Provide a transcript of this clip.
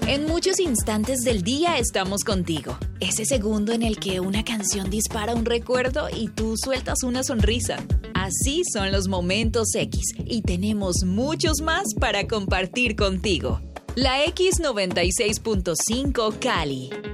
En muchos instantes del día estamos contigo. Ese segundo en el que una canción dispara un recuerdo y tú sueltas una sonrisa. Así son los momentos X y tenemos muchos más para compartir contigo. La X96.5 Cali,